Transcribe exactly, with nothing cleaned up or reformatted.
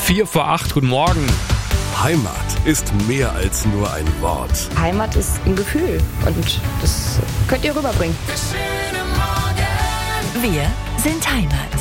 Vier vor acht, guten Morgen. Heimat ist mehr als nur ein Wort. Heimat ist ein Gefühl und das könnt ihr rüberbringen. Wir sind Heimat.